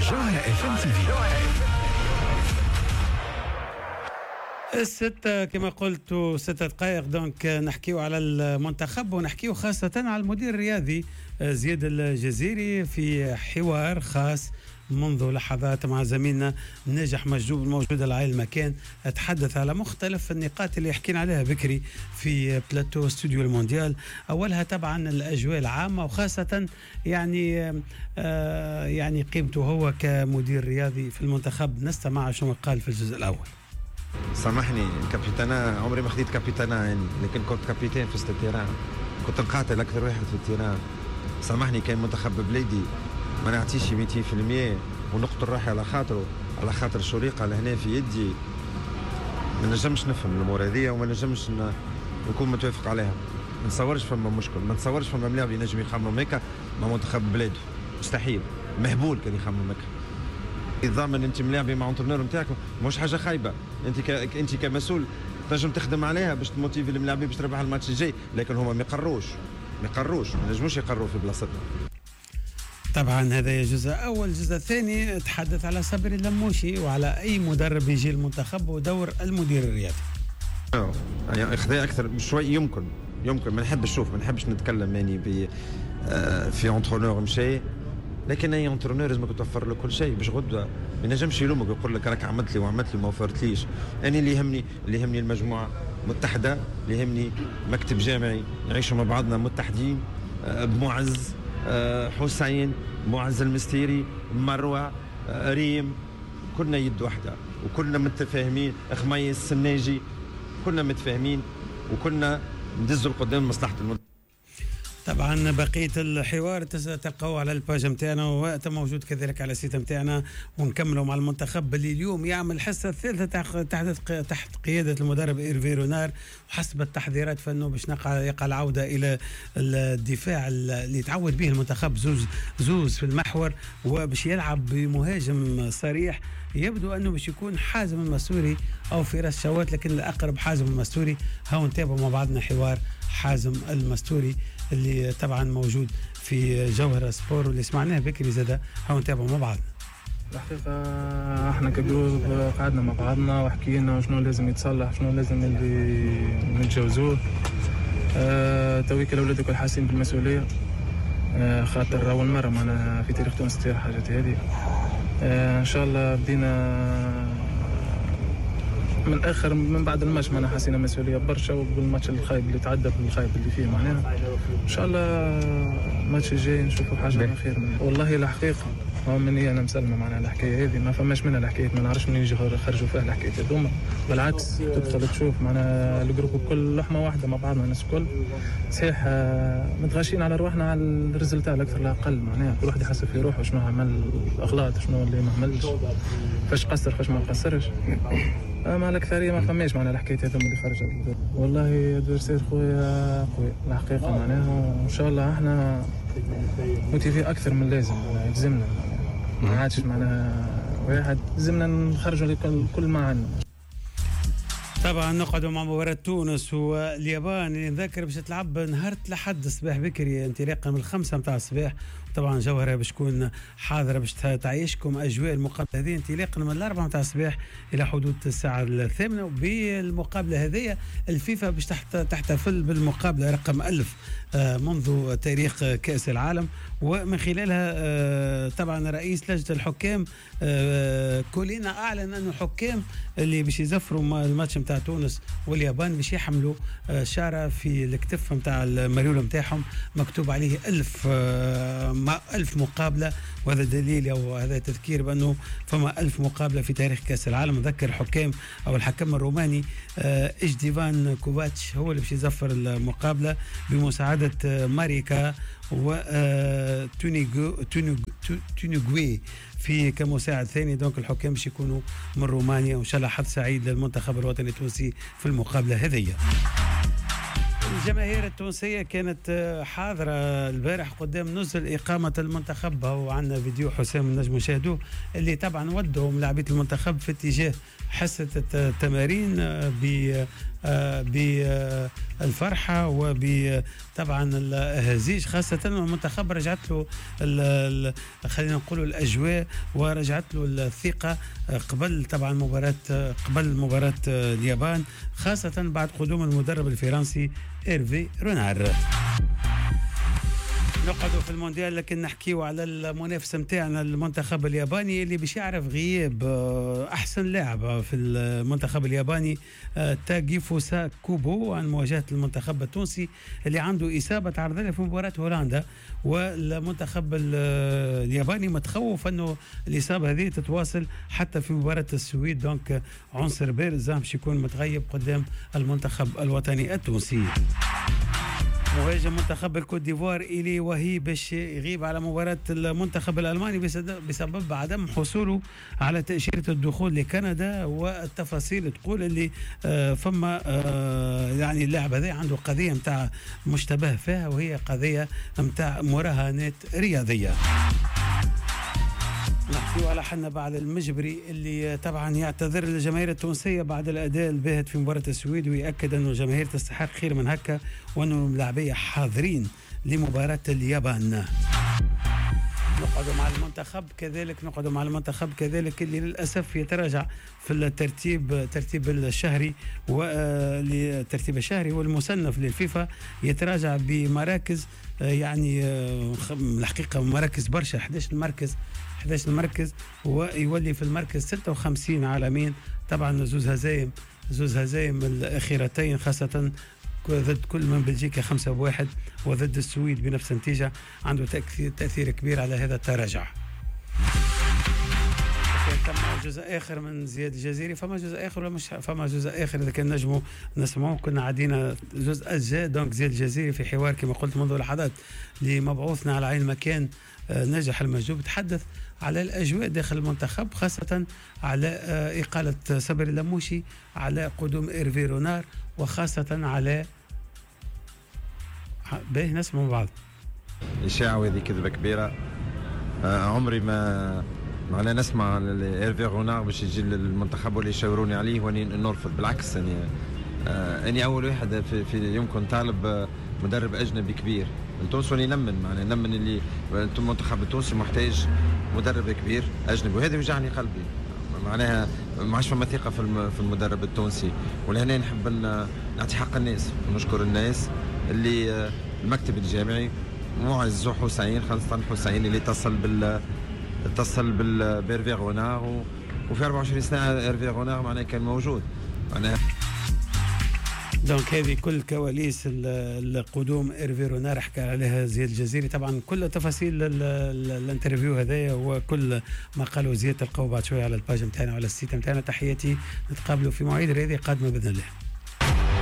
جوهرة FM TV. الستة كما قلت 6 دقائق دونك نحكيو على المنتخب ونحكيو خاصة على المدير الرياضي زياد الجزيري في حوار خاص منذ لحظات مع زميلنا ناجح مجدوب الموجود على المكان. اتحدث على مختلف النقاط اللي حكينا عليها بكري في بلاتو استوديو المونديال. اولها طبعا الاجواء العامه وخاصه يعني قيمته هو كمدير رياضي في المنتخب. نستمع شنو قال في الجزء الاول. سامحني كابيتانا، عمري ما خديت كابيتانا يعني، لكن كنت كابيتان في التيران، كنت نقاتل اكثر واحد في التيران. سامحني كان منتخب بلادي ما نعطيش 200% ونقتل روحي على خاطر شريقه لهنا في يدي. ما نجمش نفهم الامور هذه وما نجمش نكون متوافق عليها. ما نتصورش فما مشكل، ما نتصورش فما ملاعب ينجم يخمم هكا مع منتخب بلاده، مستحيل، مهبول كان يخمم هكا. ضامن انت ملاعبي مع انترنور نتاعك مش حاجه خايبه، انت كمسؤول تنجم تخدم عليها باش تموتيفي الملاعبي باش تربح الماتش الجاي، لكن هما ما يقروش ما نجموش يقروا في بلاصتنا. طبعا هذا جزء اول. الجزء الثاني تحدث على صبري اللموشي وعلى اي مدرب يجي المنتخب ودور المدير الرياضي. يعني اخذ اكثر بشوي يمكن ما نحبش نتكلم يعني في انترونور مشي، لكن اي انترونور لازم توفر له كل شيء باش غدوه ما ينجمش يلومك ويقول لك راك عملت لي ما وفرتليش. انا اللي يهمني المجموعه متحده، اللي يهمني مكتب جامعي نعيشوا مع بعضنا متحدين بمعز حسين، معز المستيري، مروه، ريم، كلنا يد واحده وكلنا متفاهمين، خميس السناجي، كلنا متفاهمين وكلنا ندزوا القدام مصلحه المنتخب. طبعا بقيه الحوار تلقوه على الباج نتاعنا وموجود كذلك على السيت نتاعنا، ونكملوا مع المنتخب اللي اليوم يعمل الحصه الثالثه تحت قياده المدرب إيرفي رونار، وحسب التحذيرات فانه باش يقع العوده الى الدفاع اللي تعود به المنتخب زوز في المحور، وباش يلعب بمهاجم صريح. يبدو انه باش يكون حازم المسوري او فراس شوات، لكن الاقرب حازم المسوري. هاو نتابع مع بعضنا حوار حازم المستوري اللي طبعا موجود في جوهرة سبور واللي سمعناه بكري زاده. هاو نتابع مع بعضنا. الحقيقة احنا كجروب قعدنا مع بعضنا وحكينا شنو لازم يتصلح، شنو لازم اللي نتجاوزوه. تويك الاولاد الكل حاسين بالمسؤولية، خاطر اول مرة معنا في تاريخ تونس تصير حاجات هذه. ان شاء الله بدينا من بعد الماتش معنا حسينا مسؤوليه برشا، وبالماتش الخايب اللي تعدى بالخايب اللي فيه معناها ان شاء الله الماتش الجاي نشوفوا حاجه خير منه. والله الحقيقه مني انا مسلمه معنا الحكايه هذه، ما فماش منها الحكايه، ما نعرفش منين يجوا خرجوا فيها الحكايه هذوما. بالعكس تدخل تشوف معنا الجروب الكل لحمه واحده مع بعضنا الناس الكل. صحيح متغاشين على روحنا على الريزلت الاكثر الاقل، معناها كل واحد يحسب في روحه شنو عمل اغلاط شنو اللي ما عملش، فاش قصر فاش ما قصرش. مع الأكثرية ما فماش معنا الحكاية هذوما اللي خرجت. والله ادفيرسير خويا قوي الحقيقة معناها، وإن شاء الله احنا موتيفي أكثر من لازم، يلزمنا ما عادش معناها واحد، لازمنا نخرجوا كل ما عندنا. طبعا نقعدوا مع مباراة تونس واليابان اللي نذكر باش تلعب نهار الأحد الصباح بكري انطلاقا من 5 متاع الصباح. طبعا جوهرة باش تكون حاضرة باش تعيشكم أجواء المقابلة هذه انطلاقا من 4 متاع الصباح إلى حدود الساعة 8. وبالمقابلة هذه الفيفا باش تحتفل بالمقابلة رقم 1000 منذ تاريخ كأس العالم، ومن خلالها طبعا رئيس لجنة الحكام كولينا أعلن أنه الحكام اللي باش يزفروا الماتش متاع تونس واليابان باش يحملوا شارة في الكتف متاع المريول متاعهم مكتوب عليه 1000 مقابلة، وهذا دليل أو هذا تذكير بأنه فما 1000 مقابلة في تاريخ كأس العالم. ذكر الحكام أو الحكم الروماني إجديفان كوفاتش هو اللي باش يزفر المقابلة بمساعدة ماريكا وتونيغوي في كمساعد ثاني. دونك الحكام باش يكونوا من رومانيا، وإن شاء الله حظ سعيد للمنتخب الوطني التونسي في المقابلة هذه. الجماهير التونسية كانت حاضرة البارح قدام نزل إقامة المنتخب، وعندنا فيديو حسام النجم مشاهدوه اللي طبعا ودوا لاعبية المنتخب في اتجاه حصة التمارين بالفرحة وبطبعا الهزيج، خاصة المنتخب رجعت له خلينا نقولوا الأجواء ورجعت له الثقة قبل طبعا مباراة اليابان، خاصة بعد قدوم المدرب الفرنسي إيرفي رونار. نقعدوا في المونديال لكن نحكيوا على المنافس متاعنا المنتخب الياباني اللي باش يعرف غياب احسن لاعب في المنتخب الياباني تاغيفوسا كوبو عن مواجهه المنتخب التونسي اللي عنده اصابه تعرض له في مباراه هولندا، والمنتخب الياباني متخوف انه الاصابه هذه تتواصل حتى في مباراه السويد، دونك عنصر بارز باش يكون متغيب قدام المنتخب الوطني التونسي. مهاجم منتخب الكوت ديفوار إلي وهي باش يغيب على مباراة المنتخب الألماني بسبب عدم حصوله على تأشيرة الدخول لكندا، والتفاصيل تقول اللي فما يعني اللاعب هذا عنده قضية متاع مشتبه فيها، وهي قضية متاع مراهنات رياضية. نحكيو على حنا بعد المجبري اللي طبعا يعتذر للجماهير التونسيه بعد الاداء الباهت في مباراه السويد، ويأكد انه الجماهير تستحق خير من هكا وانه اللاعبيه حاضرين لمباراه اليابان. نقعدوا مع المنتخب كذلك اللي للاسف يتراجع في الترتيب الشهري والمصنف للفيفا، يتراجع بمراكز يعني الحقيقه مراكز برشا، 11 مركز ويولي في المركز 56 عالميا. طبعا زوز هزايم الاخيرتين خاصه ضد كل من بلجيكا 5-1 وضد السويد بنفس النتيجه عنده تاثير كبير على هذا التراجع. تم جزء اخر من زياد الجزيري، فما جزء اخر ولا مش فما جزء اخر اذا كان نجموا نسمعوه، كنا عادينا جزء اجزاء. دونك زياد الجزيري في حوار كما قلت منذ لحظات لمبعوثنا على عين مكان ناجح المجوب تحدث على الاجواء داخل المنتخب، خاصه على اقاله صبري اللموشي، على قدوم إيرفي رونار، وخاصه على باهي نسمع بعض. إشاعة وهذه كذبة كبيرة، عمري ما أنا نسمع إيرفي رونار باش يجي للمنتخب واللي يشاوروني عليه واني نرفض. بالعكس أني أول واحد في يمكن طالب مدرب أجنبي كبير التونس، واني نمن اللي المنتخب التونسي محتاج مدرب كبير أجنبي، وهذا يوجعني قلبي. معناها ما عادش فما ثقة في المدرب التونسي، ولهنا نحب نعطي حق الناس ونشكر الناس اللي المكتب الجامعي معز حسين، خاصة حسين اللي اتصل بإيرفي رونار، وفي 24 سنة إيرفي رونار معناها كان موجود معناها. دونك هذه كل كواليس القدوم إيرفي رونار حكى عليها زياد الجزيري. طبعا كل تفاصيل الانترفيو هذايا وكل ما قالوا زياد تلقوه بعد شويه على الباج نتاعنا وعلى السيت نتاعنا. تحياتي، نتقابلوا في مواعيد رياضيه قادمه باذن الله.